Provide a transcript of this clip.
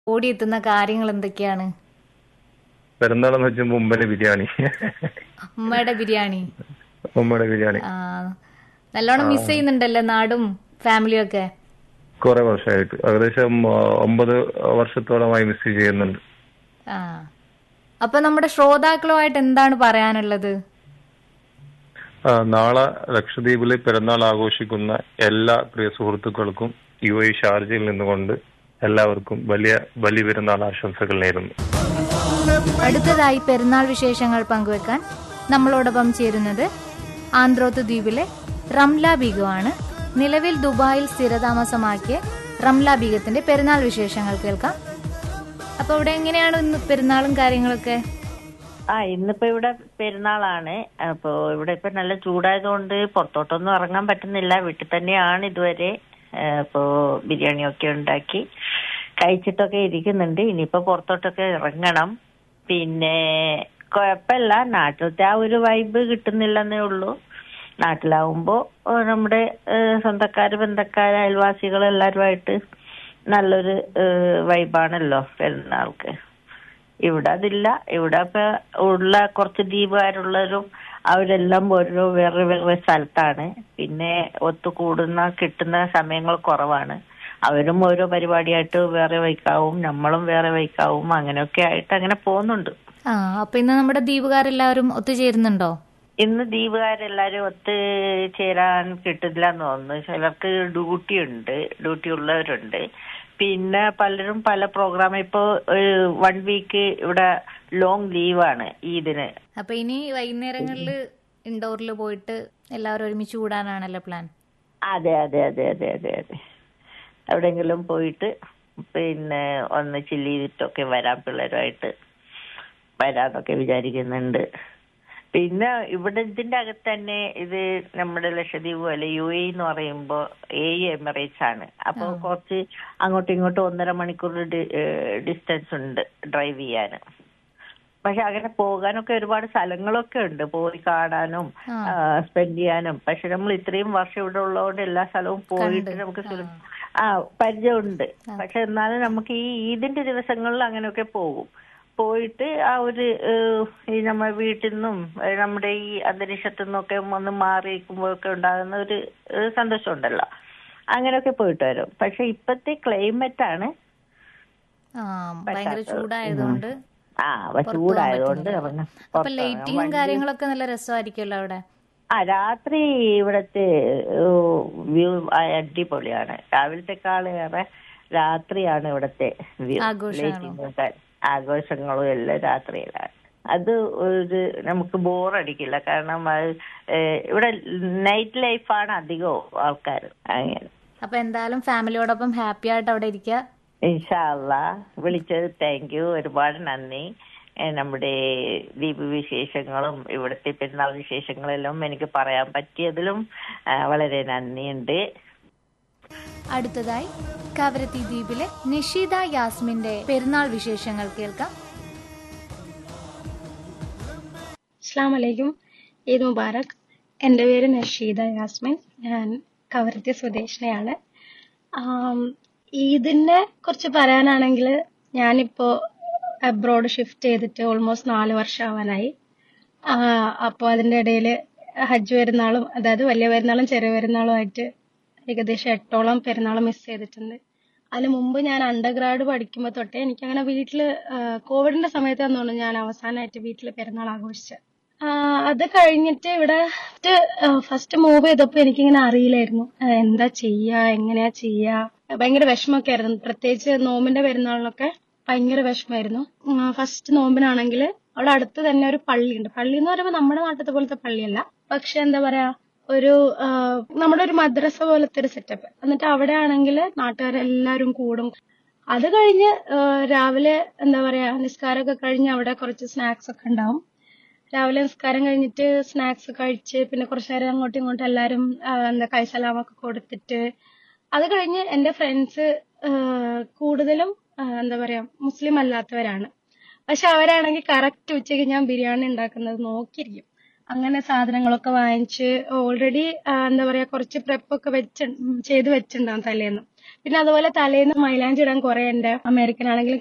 ഓടിയെത്തുന്ന കാര്യങ്ങൾ എന്തൊക്കെയാണ്? പെരുന്നാളെന്ന് വെച്ചാൽ ഉമ്മയുടെ ബിരിയാണി. ഉമ്മയുടെ ബിരിയാണി. ഉമ്മയുടെ ബിരിയാണി ആ, നല്ലോണം മിസ് ചെയ്യുന്നുണ്ടല്ലേ നാടും ഫാമിലിയും ഒക്കെ? കുറെ വർഷമായിട്ട്, ഏകദേശം 9 വർഷത്തോളമായി മിസ് ചെയ്യുന്നുണ്ട്. ആ, അപ്പൊ നമ്മുടെ ശ്രോതാക്കളുമായിട്ട് എന്താണ് പറയാനുള്ളത്? നാളെ ലക്ഷദ്വീപിലെ പെരുന്നാൾ ആഘോഷിക്കുന്ന എല്ലാ പ്രിയ സുഹൃത്തുക്കൾക്കും UAE ഷാർജയിൽ നിന്നുകൊണ്ട് എല്ലാവർക്കും വലിയ ബലി പെരുന്നാൾ ആശംസകൾ നേരുന്നു. അടുത്തതായി പെരുന്നാൾ വിശേഷങ്ങൾ പങ്കുവെക്കാൻ നമ്മളോടൊപ്പം ചേരുന്നത് ആന്ത്രോത്ത് ദ്വീപിലെ റംല ബീഗമാണ്. നിലവിൽ ദുബായിൽ സ്ഥിരതാമസമാക്കിയ റംല ബീഗത്തിന്റെ പെരുന്നാൾ വിശേഷങ്ങൾ കേൾക്കാം. അപ്പൊ ഇവിടെ എങ്ങനെയാണ് ഇന്ന് പെരുന്നാളും കാര്യങ്ങളൊക്കെ? ഇന്നിപ്പോ ഇവിടെ പെരുന്നാളാണ്. അപ്പൊ ഇവിടെ ഇപ്പൊ നല്ല ചൂടായതുകൊണ്ട് പുറത്തോട്ടൊന്നും ഇറങ്ങാൻ പറ്റുന്നില്ല. വീട്ടിൽ തന്നെയാണ് ഇതുവരെ. ഇപ്പോ ബിരിയാണിയൊക്കെ ഉണ്ടാക്കി കഴിച്ചിട്ടൊക്കെ ഇരിക്കുന്നുണ്ട്. ഇനിയിപ്പോ പുറത്തോട്ടൊക്കെ ഇറങ്ങണം. പിന്നെ കുഴപ്പമില്ല, നാട്ടിലത്തെ ആ ഒരു വൈബ് കിട്ടുന്നില്ലെന്നേ ഉള്ളൂ. നാട്ടിലാവുമ്പോ നമ്മുടെ സ്വന്തക്കാര്, ബന്ധക്കാര്, അയൽവാസികൾ എല്ലാവരുമായിട്ട് നല്ലൊരു വൈബാണല്ലോ പെരുന്നാൾക്ക്. ഇവിടെ അതില്ല. ഇവിടെ ഇപ്പൊ ഉള്ള കുറച്ച് ദ്വീപുകാരുള്ളവരും അവരെല്ലാം ഓരോ വേറെ വേറെ സ്ഥലത്താണ്. പിന്നെ ഒത്തുകൂടുന്ന കിട്ടുന്ന സമയങ്ങൾ കുറവാണ്. അവരും ഓരോ പരിപാടിയായിട്ട് വേറെ വൈക്കാവും, നമ്മളും വേറെ വൈക്കാവും. അങ്ങനെയൊക്കെ ആയിട്ട് അങ്ങനെ പോകുന്നുണ്ട്. അപ്പൊ ഇന്ന് നമ്മുടെ ദ്വീപുകാരെല്ലാവരും ഒത്തുചേരുന്നുണ്ടോ? ഇന്ന് ദ്വീപുകാരെല്ലാരും ഒത്ത് ചേരാൻ കിട്ടില്ല എന്ന് തോന്നുന്നു. ചിലർക്ക് ഡ്യൂട്ടി ഉള്ളവരുണ്ട്. പിന്നെ പലരും പല പ്രോഗ്രാം. ഇപ്പോ 1 വീക്ക് ഇവിടെ ലോങ് ലീവാണ് ഈദിന്. അപ്പൊ ഇനി വൈകുന്നേരങ്ങളിൽ ഇൻഡോറിൽ പോയിട്ട് എല്ലാവരും ഒരുമിച്ച് കൂടാനാണല്ലോ പ്ലാൻ? അതെ അതെ അതെ അതെ അതെ അതെ എവിടെയെങ്കിലും പോയിട്ട് പിന്നെ ഒന്ന് ചില്ല് ചെയ്തിട്ടൊക്കെ വരാം, പിള്ളേരുമായിട്ട് വരാന്നൊക്കെ വിചാരിക്കുന്നുണ്ട്. പിന്നെ ഇവിടെ ഇതിന്റെ അകത്ത് തന്നെ ഇത് നമ്മുടെ ലക്ഷദ്വീപ് അല്ലെ UAE എന്ന് പറയുമ്പോ എമിറേറ്റ്സ് ആണ്. അപ്പൊ കുറച്ച് അങ്ങോട്ടും ഇങ്ങോട്ടും 1.5 മണിക്കൂർ ഡിസ്റ്റൻസ് ഉണ്ട് ഡ്രൈവ് ചെയ്യാന്. പക്ഷെ അങ്ങനെ പോകാനൊക്കെ ഒരുപാട് സ്ഥലങ്ങളൊക്കെ ഉണ്ട്, പോയി കാണാനും സ്പെൻഡ് ചെയ്യാനും. പക്ഷെ നമ്മൾ ഇത്രയും വർഷം ഇവിടെ ഉള്ളതുകൊണ്ട് എല്ലാ സ്ഥലവും പോയിട്ട് നമുക്ക് പരിചയമുണ്ട്. പക്ഷെ എന്നാലും നമുക്ക് ഈ ഈദിന്റെ ദിവസങ്ങളിൽ അങ്ങനെയൊക്കെ പോയിട്ട് ആ ഒരു ഈ നമ്മുടെ വീട്ടിൽ നിന്നും നമ്മുടെ ഈ അന്തരീക്ഷത്തിൽ നിന്നൊക്കെ ഒന്ന് മാറിയിരിക്കുമ്പോഴൊക്കെ ഉണ്ടാകുന്ന ഒരു സന്തോഷം ഉണ്ടല്ലോ, അങ്ങനെയൊക്കെ പോയിട്ട് വരും. പക്ഷെ ഇപ്പത്തെ ക്ലൈമറ്റ് ആണ് ഭയങ്കര ചൂടായതുകൊണ്ട് ലൈറ്റിങ്ങും കാര്യങ്ങളൊക്കെ നല്ല രസമായിരിക്കുമല്ലോ അവിടെ. രാത്രി ഇവിടത്തെ വ്യൂ അടിപൊളിയാണ്. രാവിലത്തെക്കാളേറെ രാത്രിയാണ് ഇവിടത്തെ വ്യൂ. ആഘോഷങ്ങളും എല്ലാം രാത്രിയിലാണ്. അത് ഒരു നമുക്ക് ബോറടിക്കില്ല. കാരണം ഇവിടെ നൈറ്റ് ലൈഫാണ് അധികവും ആൾക്കാർ. അങ്ങനെ അപ്പൊ എന്തായാലും ഫാമിലിയോടൊപ്പം ഹാപ്പി ആയിട്ട് അവിടെ ഇരിക്കുക. ഇൻഷാ അല്ലാഹ്. വിളിച്ചത് താങ്ക് യു, ഒരുപാട് നന്ദി. നമ്മുടെ ദ്വീപ് വിശേഷങ്ങളും ഇവിടുത്തെ പെരുന്നാൾ വിശേഷങ്ങളെല്ലാം എനിക്ക് പറയാൻ പറ്റിയതിലും വളരെ നന്ദിയുണ്ട്. അടുത്തതായി കവരത്തി ദ്വീപിലെ നിഷീദ യാസ്മിന്റെ പെരുന്നാൾ വിശേഷങ്ങൾ കേൾക്കാം. അസ്സലാമു അലൈക്കും, ഈദ് മുബാറക്. എൻ്റെ പേര് നഷീദ യാസ്മിൻ. ഞാൻ കവരത്തി സ്വദേശിനിയാണ്. ഈദിനെ കുറിച്ച് പറയാനാണെങ്കിൽ ഞാനിപ്പോ അബ്രോഡ് ഷിഫ്റ്റ് ചെയ്തിട്ട് ഓൾമോസ്റ്റ് 4 വർഷം ആവാനായി. അപ്പോൾ അതിൻ്റെ ഇടയിൽ ഹജ്ജ് പെരുന്നാളും, അതായത് വലിയ പെരുന്നാളും ചെറിയ പെരുന്നാളും ആയിട്ട് ഏകദേശം 8ഓളം പെരുന്നാൾ മിസ് ചെയ്തിട്ടുണ്ട്. അതിന് മുമ്പ് ഞാൻ അണ്ടർഗ്രാഡ് പഠിക്കുമ്പോൾ തൊട്ടേ എനിക്കങ്ങനെ വീട്ടിൽ കോവിഡിന്റെ സമയത്ത് തന്നോണ്ട് ഞാൻ അവസാനമായിട്ട് വീട്ടിൽ പെരുന്നാൾ ആഘോഷിച്ചത്. അത് കഴിഞ്ഞിട്ട് ഇവിടെ ഫസ്റ്റ് മൂവ് ചെയ്തപ്പോൾ എനിക്കിങ്ങനെ അറിയില്ലായിരുന്നു എന്താ ചെയ്യാ, എങ്ങനെയാ ചെയ്യാ. ഭയങ്കര വിഷമമൊക്കെ ആയിരുന്നു. പ്രത്യേകിച്ച് നോമ്പിന്റെ പെരുന്നാളിനൊക്കെ ഭയങ്കര വിഷമമായിരുന്നു. ഫസ്റ്റ് നോമ്പിനാണെങ്കിൽ അവിടെ അടുത്ത് തന്നെ ഒരു പള്ളിയുണ്ട്. പള്ളി എന്ന് പറയുമ്പോൾ നമ്മുടെ നാട്ടിലത്തെ പോലത്തെ പള്ളിയല്ല, പക്ഷെ എന്താ പറയാ, ഒരു നമ്മുടെ ഒരു മദ്രസ പോലത്തെ ഒരു സെറ്റപ്പ്. എന്നിട്ട് അവിടെ ആണെങ്കിൽ നാട്ടുകാരെല്ലാരും കൂടും. അത് കഴിഞ്ഞ് രാവിലെ എന്താ പറയാ, നിസ്കാരമൊക്കെ കഴിഞ്ഞ് അവിടെ കുറച്ച് സ്നാക്സ് ഒക്കെ ഉണ്ടാവും. രാവിലെ നിസ്കാരം കഴിഞ്ഞിട്ട് സ്നാക്സ് കഴിച്ച് പിന്നെ കുറച്ചു നേരം അങ്ങോട്ടും ഇങ്ങോട്ടും എല്ലാരും എന്താ കൈസലാമൊക്കെ കൊടുത്തിട്ട്, അത് കഴിഞ്ഞ് എന്റെ ഫ്രണ്ട്സ് കൂടുതലും എന്താ പറയാ മുസ്ലിം അല്ലാത്തവരാണ്. പക്ഷെ അവരാണെങ്കിൽ കറക്റ്റ് ഉച്ചയ്ക്ക് ഞാൻ ബിരിയാണി ഉണ്ടാക്കുന്നത് നോക്കിയിരിക്കും. അങ്ങനെ സാധനങ്ങളൊക്കെ വാങ്ങിച്ച് ഓൾറെഡി എന്താ പറയാ കുറച്ച് പ്രെപ്പൊക്കെ ചെയ്ത് വെച്ചിട്ടുണ്ടാവും തലേന്ന്. പിന്നെ അതുപോലെ തലേന്ന് മൈലാഞ്ചി ഇടാൻ കുറെ എന്റെ അമേരിക്കൻ ആണെങ്കിലും